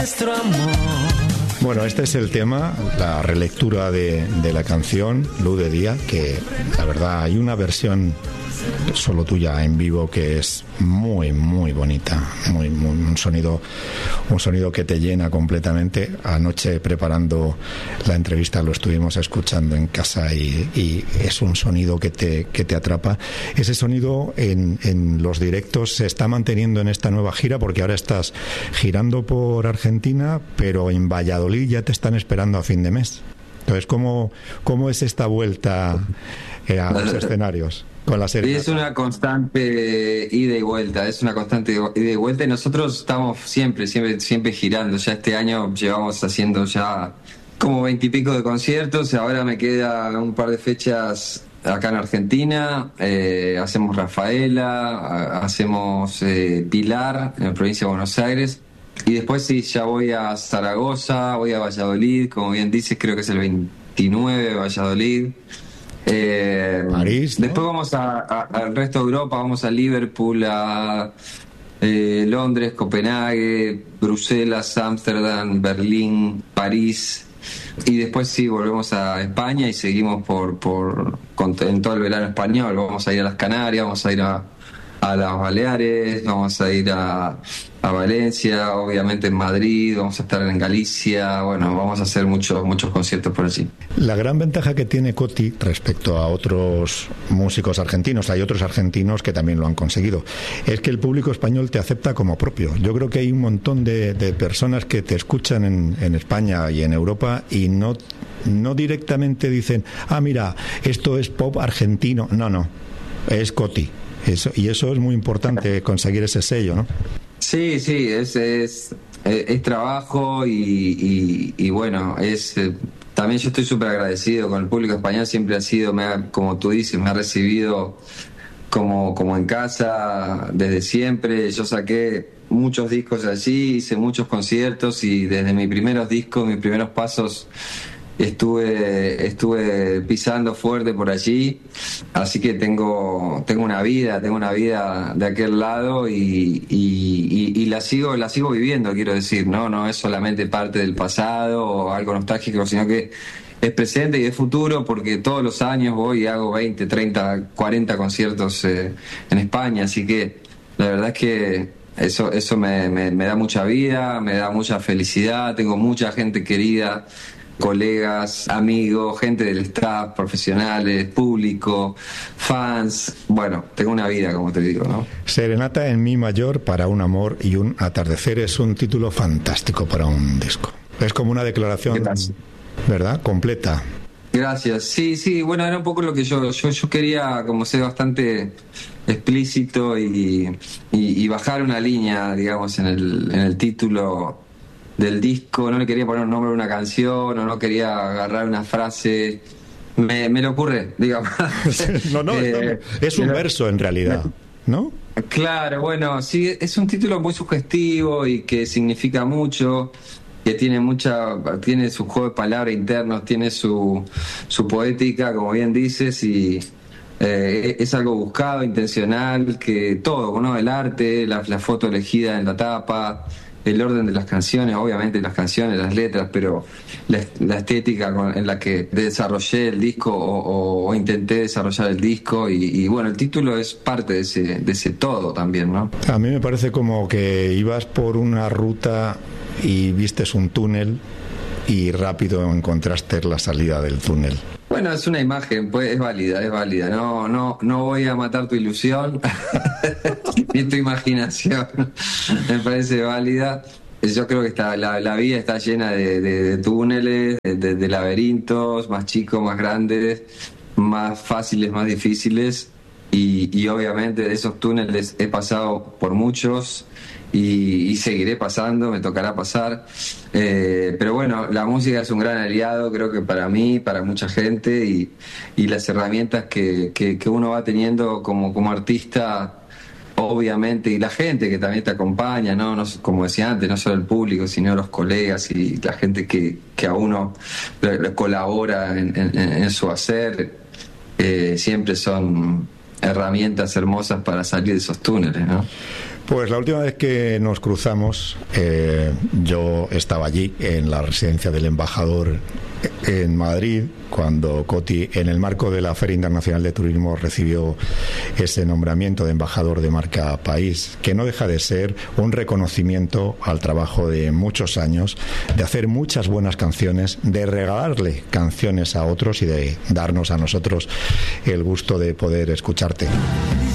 Bueno, este es el tema, la relectura de la canción Luz de Día, que la verdad hay una versión solo tuya en vivo que es muy muy bonita, un sonido que te llena completamente. Anoche preparando la entrevista lo estuvimos escuchando en casa y es un sonido que te atrapa. Ese sonido en los directos se está manteniendo en esta nueva gira, porque ahora estás girando por Argentina, pero en Valladolid ya te están esperando a fin de mes. Entonces, ¿cómo es esta vuelta a los escenarios con la serie? Es una constante ida y vuelta, y nosotros estamos siempre girando. Ya este año llevamos haciendo ya como 20 y pico de conciertos. Ahora me queda un par de fechas acá en Argentina. Hacemos Rafaela, hacemos Pilar en la provincia de Buenos Aires. Y después sí, ya voy a Zaragoza, voy a Valladolid, como bien dices, creo que es el 29 de Valladolid. París, ¿no? Después vamos al resto de Europa, vamos a Liverpool, a Londres, Copenhague, Bruselas, Ámsterdam, Berlín, París. Y después sí, volvemos a España y seguimos en todo el verano español. Vamos a ir a las Canarias, vamos a ir a las Baleares, vamos a ir a Valencia, obviamente en Madrid, vamos a estar en Galicia. Bueno, vamos a hacer muchos conciertos por allí. La gran ventaja que tiene Coti respecto a otros músicos argentinos, hay otros argentinos que también lo han conseguido, es que el público español te acepta como propio. Yo creo que hay un montón de personas que te escuchan en España y en Europa y no directamente dicen, mira, esto es pop argentino. No, es Coti. Eso es muy importante, conseguir ese sello, ¿no? Sí, es trabajo y bueno, también yo estoy súper agradecido con el público español. Siempre ha sido, como tú dices, me ha recibido como en casa desde siempre. Yo saqué muchos discos allí, hice muchos conciertos y desde mis primeros discos, mis primeros pasos, estuve pisando fuerte por allí, así que tengo una vida de aquel lado y la sigo viviendo, quiero decir, no es solamente parte del pasado o algo nostálgico, sino que es presente y es futuro, porque todos los años voy y hago 20, 30, 40 conciertos en España, así que la verdad es que eso me da mucha vida, me da mucha felicidad. Tengo mucha gente querida, colegas, amigos, gente del staff, profesionales, público, fans. Bueno, tengo una vida, como te digo, ¿no? Serenata en Mi mayor para un amor y un atardecer es un título fantástico para un disco. Es como una declaración, ¿verdad? Completa. Gracias. Sí, bueno, era un poco lo que yo quería, como ser bastante explícito y bajar una línea, digamos, en el título del disco. No le quería poner un nombre a una canción, o no quería agarrar una frase. Me lo ocurre, digamos. Es un verso en realidad, ¿no? Claro, bueno, sí, es un título muy sugestivo y que significa mucho, que tiene su juego de palabras internos, tiene su poética, como bien dices, y es algo buscado, intencional, que todo, ¿no? El arte, la foto elegida en la tapa, el orden de las canciones, obviamente las canciones, las letras, pero la estética en la que desarrollé el disco o intenté desarrollar el disco y bueno, el título es parte de ese todo también, ¿no? A mí me parece como que ibas por una ruta y vistes un túnel y rápido encontraste la salida del túnel. Bueno, es una imagen, pues es válida. No voy a matar tu ilusión ni tu imaginación. Me parece válida. Yo creo que la vida está llena de túneles, de laberintos, más chicos, más grandes, más fáciles, más difíciles. Y obviamente de esos túneles he pasado por muchos y seguiré pasando, me tocará pasar. Pero bueno, la música es un gran aliado, creo que para mí, para mucha gente, y las herramientas que uno va teniendo como artista, obviamente, y la gente que también te acompaña, no como decía antes, no solo el público, sino los colegas y la gente que a uno le colabora en su hacer, siempre son herramientas hermosas para salir de esos túneles, ¿no? Pues la última vez que nos cruzamos, yo estaba allí en la residencia del embajador en Madrid, cuando Coti, en el marco de la Feria Internacional de Turismo, recibió ese nombramiento de embajador de marca país, que no deja de ser un reconocimiento al trabajo de muchos años, de hacer muchas buenas canciones, de regalarle canciones a otros y de darnos a nosotros el gusto de poder escucharte.